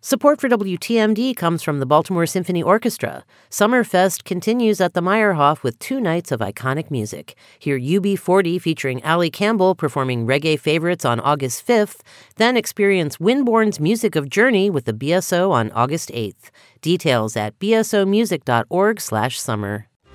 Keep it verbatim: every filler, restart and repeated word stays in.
Support for W T M D comes from the Baltimore Symphony Orchestra. Summerfest continues at the Meyerhoff with two nights of iconic music. Hear U B forty featuring Ali Campbell performing reggae favorites on August fifth. Then experience Winborn's Music of Journey with the B S O on August eighth. Details at b s o music dot org slash summer.